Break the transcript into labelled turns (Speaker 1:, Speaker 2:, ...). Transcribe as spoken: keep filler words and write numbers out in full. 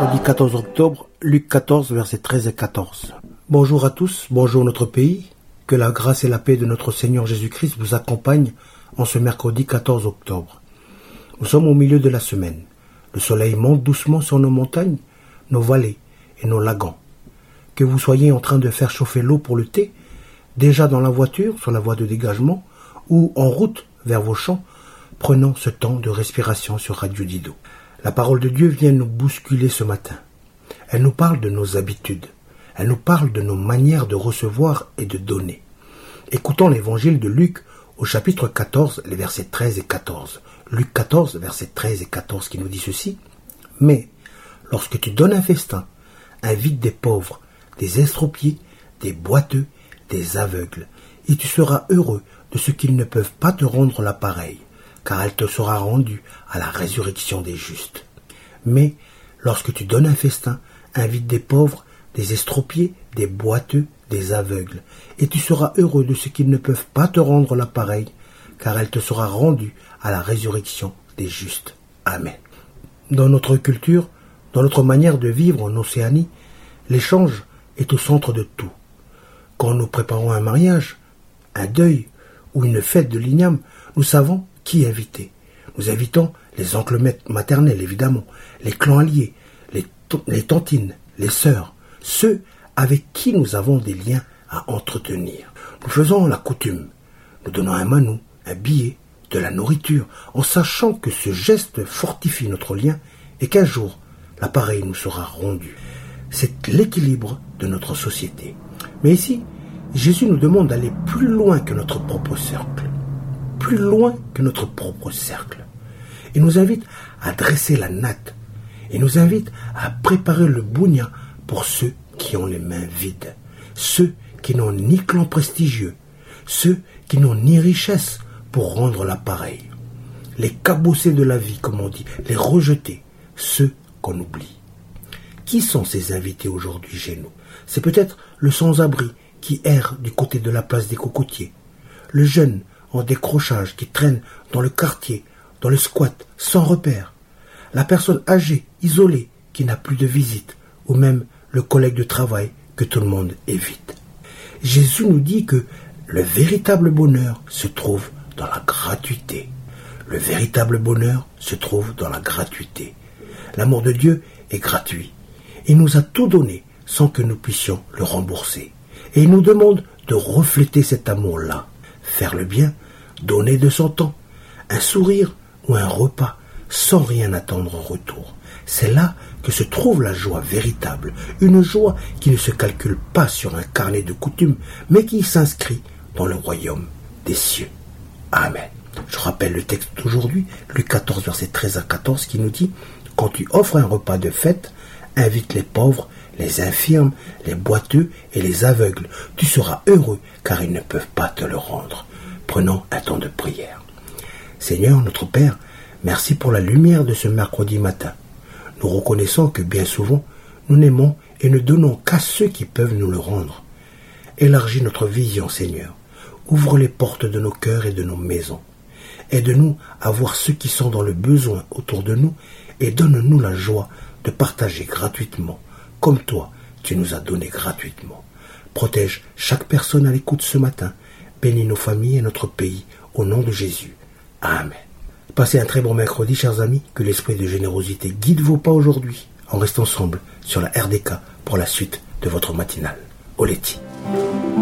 Speaker 1: mercredi quatorze octobre, Luc quatorze, versets treize et quatorze. Bonjour à tous, bonjour notre pays, que la grâce et la paix de notre Seigneur Jésus-Christ vous accompagnent en ce mercredi quatorze octobre. Nous sommes au milieu de la semaine. Le soleil monte doucement sur nos montagnes, nos vallées et nos lagons. Que vous soyez en train de faire chauffer l'eau pour le thé, déjà dans la voiture, sur la voie de dégagement, ou en route vers vos champs, prenons ce temps de respiration sur Radio Dido. La parole de Dieu vient nous bousculer ce matin. Elle nous parle de nos habitudes. Elle nous parle de nos manières de recevoir et de donner. Écoutons l'évangile de Luc au chapitre quatorze, les versets treize et quatorze. Luc quatorze, versets treize et quatorze qui nous dit ceci. « Mais lorsque tu donnes un festin, invite des pauvres, des estropiés, des boiteux, des aveugles, et tu seras heureux de ce qu'ils ne peuvent pas te rendre la pareille, car elle te sera rendue à la résurrection des justes. Mais lorsque tu donnes un festin, invite des pauvres, des estropiés, des boiteux, des aveugles, et tu seras heureux de ce qu'ils ne peuvent pas te rendre la pareille, car elle te sera rendue à la résurrection des justes. Amen. » Dans notre culture, dans notre manière de vivre en Océanie, l'échange est au centre de tout. Quand nous préparons un mariage, un deuil ou une fête de l'igname, nous savons qui inviter. Nous invitons les oncles maternels, évidemment, les clans alliés, les, les tantines, les sœurs, ceux avec qui nous avons des liens à entretenir. Nous faisons la coutume. Nous donnons un manou, un billet, de la nourriture, en sachant que ce geste fortifie notre lien et qu'un jour, l'appareil nous sera rendu. C'est l'équilibre de notre société. Mais ici, Jésus nous demande d'aller plus loin que notre propre cercle. Plus loin que notre propre cercle. Il nous invite à dresser la natte. Il nous invite à préparer le bougna pour ceux qui ont les mains vides. Ceux qui n'ont ni clan prestigieux. Ceux qui n'ont ni richesse pour rendre l'appareil. Les cabossés de la vie, comme on dit. Les rejetés. Ceux qu'on oublie. Qui sont ces invités aujourd'hui chez nous? C'est peut-être le sans-abri qui erre du côté de la place des Cocotiers. Le jeune en décrochage qui traîne dans le quartier, dans le squat, sans repère. La personne âgée, isolée, qui n'a plus de visite, ou même le collègue de travail que tout le monde évite. Jésus nous dit que le véritable bonheur se trouve dans la gratuité. Le véritable bonheur se trouve dans la gratuité. L'amour de Dieu est gratuit. Il nous a tout donné sans que nous puissions le rembourser. Et il nous demande de refléter cet amour-là. Faire le bien, donner de son temps, un sourire ou un repas, sans rien attendre en retour. C'est là que se trouve la joie véritable, une joie qui ne se calcule pas sur un carnet de coutumes, mais qui s'inscrit dans le royaume des cieux. Amen. Je rappelle le texte d'aujourd'hui, Luc quatorze, versets treize à quatorze, qui nous dit « Quand tu offres un repas de fête, invite les pauvres, les infirmes, les boiteux et les aveugles. Tu seras heureux, car ils ne peuvent pas te le rendre. » Prenons un temps de prière. Seigneur, notre Père, merci pour la lumière de ce mercredi matin. Nous reconnaissons que bien souvent, nous n'aimons et ne donnons qu'à ceux qui peuvent nous le rendre. Élargis notre vision, Seigneur. Ouvre les portes de nos cœurs et de nos maisons. Aide-nous à voir ceux qui sont dans le besoin autour de nous et donne-nous la joie de partager gratuitement, comme toi, tu nous as donné gratuitement. Protège chaque personne à l'écoute ce matin. Bénis nos familles et notre pays, au nom de Jésus. Amen. Passez un très bon mercredi, chers amis. Que l'esprit de générosité guide vos pas aujourd'hui. On reste ensemble sur la R D K pour la suite de votre matinale. Oleti.